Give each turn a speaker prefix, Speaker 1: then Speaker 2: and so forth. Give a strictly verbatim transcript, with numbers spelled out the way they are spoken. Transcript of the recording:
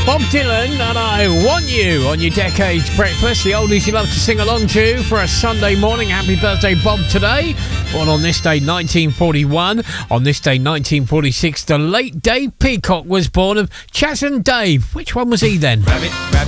Speaker 1: Bob Dylan and I Want You on your Decades Breakfast, the oldies you love to sing along to for a Sunday morning. Happy birthday, Bob, today. Born on this day, nineteen forty-one. On this day, nineteen forty-six, the late Dave Peacock was born of Chas and Dave. Which one was he then?
Speaker 2: Rabbit, rabbit.